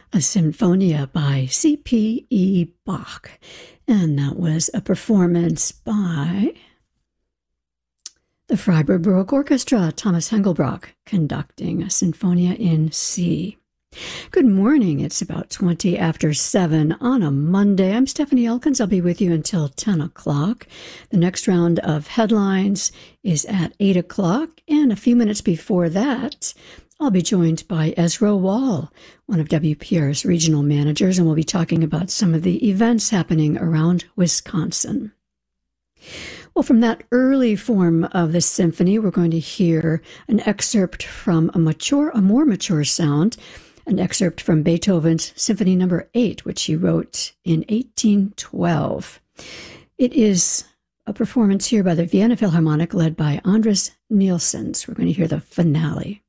a Sinfonia by C.P.E. Bach. And that was a performance by the Freiburg Baroque Orchestra, Thomas Hengelbrock, conducting a Sinfonia in C. Good morning. It's about 20 after 7 on a Monday. I'm Stephanie Elkins. I'll be with you until 10 o'clock. The next round of headlines is at 8 o'clock. And a few minutes before that, I'll be joined by Ezra Wall, one of WPR's regional managers, and we'll be talking about some of the events happening around Wisconsin. Well, from that early form of the symphony, we're going to hear an excerpt from a more mature sound, an excerpt from Beethoven's Symphony No. 8, which he wrote in 1812. It is a performance here by the Vienna Philharmonic led by Andris Nielsen. So we're going to hear the finale.